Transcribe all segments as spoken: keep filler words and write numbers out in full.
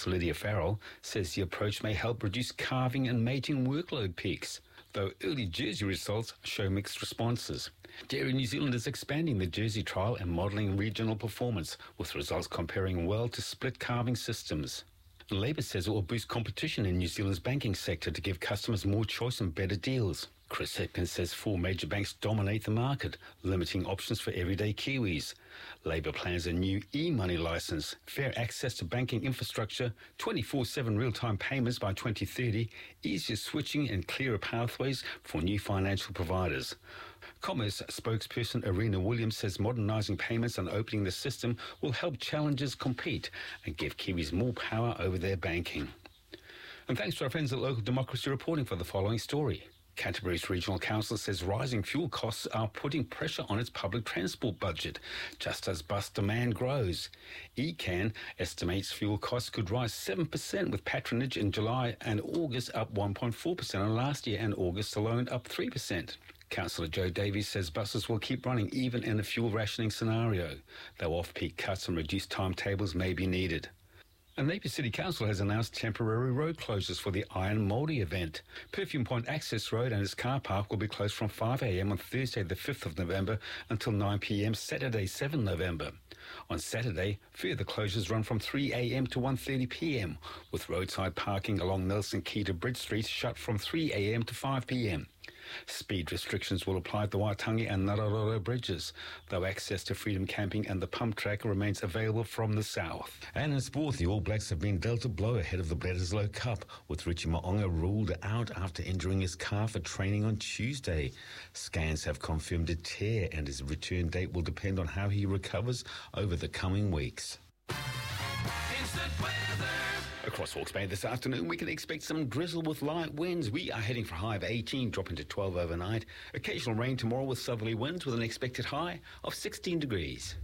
Councillor Lydia Farrell says the approach may help reduce calving and mating workload peaks, though early Jersey results show mixed responses. Dairy New Zealand is expanding the Jersey trial and modelling regional performance, with results comparing well to split calving systems. Labour says it will boost competition in New Zealand's banking sector to give customers more choice and better deals. Chris Hipkins says four major banks dominate the market, limiting options for everyday Kiwis. Labour plans a new e-money licence, fair access to banking infrastructure, twenty-four seven real-time payments by twenty thirty, easier switching and clearer pathways for new financial providers. Commerce spokesperson Irina Williams says modernising payments and opening the system will help challengers compete and give Kiwis more power over their banking. And thanks to our friends at Local Democracy reporting for the following story. Canterbury's Regional Council says rising fuel costs are putting pressure on its public transport budget, just as bus demand grows. E C A N estimates fuel costs could rise seven percent, with patronage in July and August up one point four percent on last year, and August alone up three percent. Councillor Joe Davies says buses will keep running even in a fuel rationing scenario, though off-peak cuts and reduced timetables may be needed. And Napier City Council has announced temporary road closures for the Iron Mouldy event. Perfume Point Access Road and its car park will be closed from five a m on Thursday the fifth of November until nine p m Saturday the seventh of November. On Saturday, further closures run from three a m to one thirty p m, with roadside parking along Nelson Key to Bridge Street shut from three a m to five p m. Speed restrictions will apply at the Waitangi and Nararoro bridges, though access to Freedom Camping and the pump track remains available from the south. And in sport, the All Blacks have been dealt a blow ahead of the Bledisloe Cup, with Richie Mo'unga ruled out after injuring his calf at training on Tuesday. Scans have confirmed a tear, and his return date will depend on how he recovers over the coming weeks. Instant weather. Across Hawke's Bay this afternoon, we can expect some drizzle with light winds. We are heading for a high of eighteen, dropping to twelve overnight. Occasional rain tomorrow with southerly winds, with an expected high of sixteen degrees.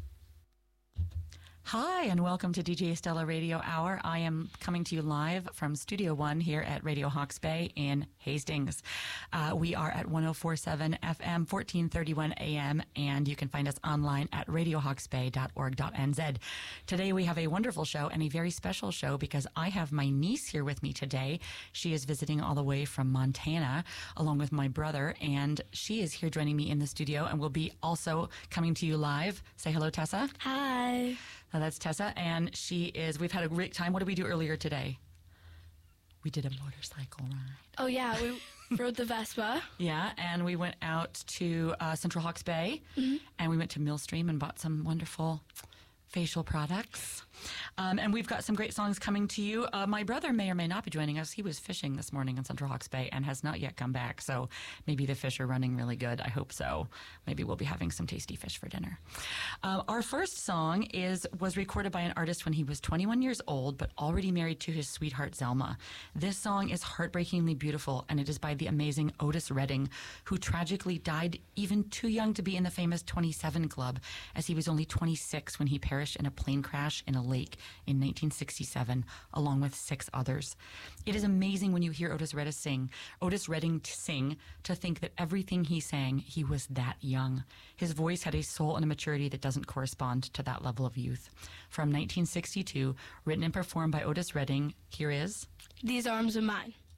Hi, and welcome to D J Estella Radio Hour. I am coming to you live from Studio One here at Radio Hawke's Bay in Hastings. Uh, we are at one oh four point seven F M, fourteen thirty-one A M, and you can find us online at radio hawks bay dot org dot n z. Today we have a wonderful show and a very special show because I have my niece here with me today. She is visiting all the way from Montana along with my brother, and she is here joining me in the studio and will be also coming to you live. Say hello, Tessa. Hi. Uh, that's Tessa, and she is, we've had a great time. What did we do earlier today? We did a motorcycle ride. Oh, yeah, we rode the Vespa. Yeah, and we went out to uh, Central Hawke's Bay, mm-hmm. and we went to Millstream and bought some wonderful facial products. Um, and we've got some great songs coming to you. Uh, my brother may or may not be joining us. He was fishing this morning in Central Hawke's Bay and has not yet come back. So maybe the fish are running really good. I hope so. Maybe we'll be having some tasty fish for dinner. Uh, our first song is was recorded by an artist when he was twenty-one years old, but already married to his sweetheart Zelma. This song is heartbreakingly beautiful, and it is by the amazing Otis Redding, who tragically died even too young to be in the famous twenty-seven Club, as he was only twenty-six when he perished in a plane crash in a lake in nineteen sixty-seven, along with six others. It is amazing when you hear Otis Redding sing, Otis Redding sing, to think that everything he sang, he was that young. His voice had a soul and a maturity that doesn't correspond to that level of youth. From nineteen sixty-two, written and performed by Otis Redding, here is These Arms Are Mine.